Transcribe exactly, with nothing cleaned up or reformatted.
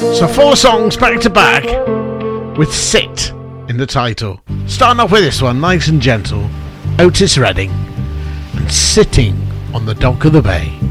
So four songs back to back with Sit in the title. Starting off with this one, nice and gentle, Otis Redding and Sitting on the Dock of the Bay.